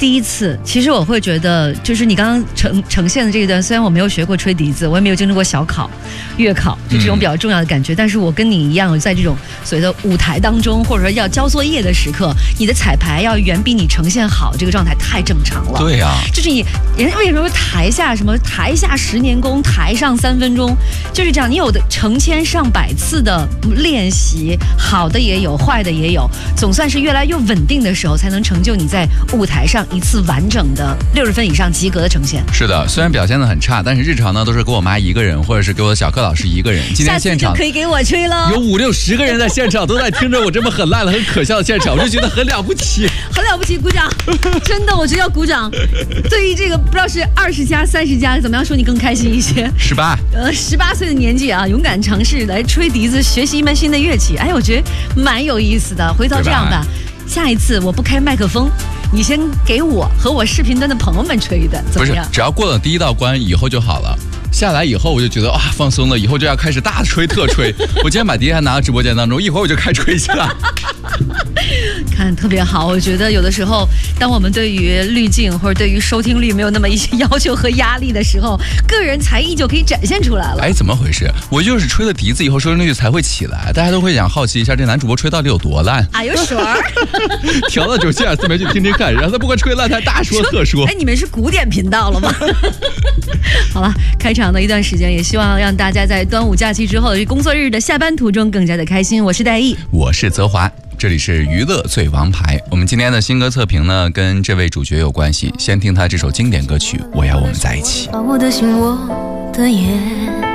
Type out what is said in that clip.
第一次，其实我会觉得，就是你刚刚呈现的这一段，虽然我没有学过吹笛子，我也没有经历过小考、月考，就这种比较重要的感觉，但是我跟你一样，在这种所谓的舞台当中，或者说要交作业的时刻，你的彩排要远比你呈现好这个状态太正常了。 对啊， 就是人家为什么说台下10年功，台上3分钟，就是这样。你有的成千上百次的练习，好的也有，坏的也有，总算是越来越稳定的时候，才能成就你在舞台上一次完整的60分以上及格的呈现。 是的，虽然表现得很差，但是日常呢都是给我妈一个人，或者是给我的小课老师一个人。今天现场下次就可以给我吹了， 有50、60个人在现场都在听着我这么很烂的、很可笑的现场，我就觉得很了不起， 很了不起，鼓掌！真的，我觉得要鼓掌。对于这个不知道是20加、30加，怎么样说你更开心一些？18岁的年纪啊，勇敢尝试来吹笛子，学习一门新的乐器。哎，我觉得蛮有意思的。回头这样吧，下一次我不开麦克风，你先给我和我视频端的朋友们吹的，怎么样？ 不是，只要过了第一道关以后就好了。下来以后我就觉得放松了，以后就要开始大吹特吹。我今天把笛还拿到直播间当中，一会儿我就开吹去了。 看特别好，我觉得有的时候，当我们对于滤镜或者对于收听率没有那么一些要求和压力的时候，个人才艺就可以展现出来了。 哎，怎么回事？我就是吹了笛子以后，收听率才会起来，大家都会想好奇一下这男主播吹到底有多烂。 哎呦水儿， 调到97.4没去听听看，然后他不管吹烂，他大说特说。 哎，你们是古典频道了吗？好了，开场的一段时间，也希望让大家在端午假期之后，工作日的下班途中更加的开心。我是戴毅， 我是泽华，这里是娱乐最王牌。我们今天的新歌测评呢，跟这位主角有关系。先听他这首经典歌曲《我要我们在一起》。 把我的心，我的眼，